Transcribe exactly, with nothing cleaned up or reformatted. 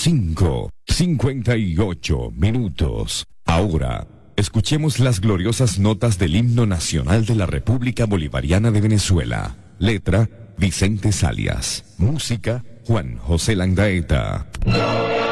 cinco, cincuenta y ocho minutos. Ahora, escuchemos las gloriosas notas del himno nacional de la República Bolivariana de Venezuela. Letra, Vicente Salias. Música, Juan José Landaeta.